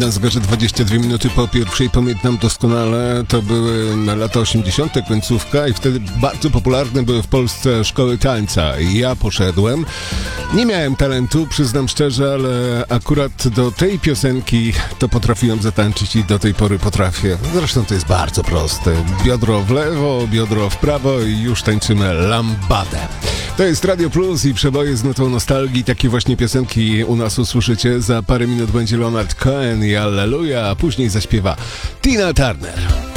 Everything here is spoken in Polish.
Na zegarze 22 minuty po pierwszej. Pamiętam doskonale, to były lata 80. końcówka i wtedy bardzo popularne były w Polsce szkoły tańca. I ja poszedłem. Nie miałem talentu, przyznam szczerze, ale akurat do tej piosenki to potrafiłem zatańczyć i do tej pory potrafię. Zresztą to jest bardzo proste. Biodro w lewo, biodro w prawo i już tańczymy lambadę. To jest Radio Plus i przeboje z nutą nostalgii. Takie właśnie piosenki u nas usłyszycie. Za parę minut będzie Leonard Cohen i Alleluja, a później zaśpiewa Tina Turner.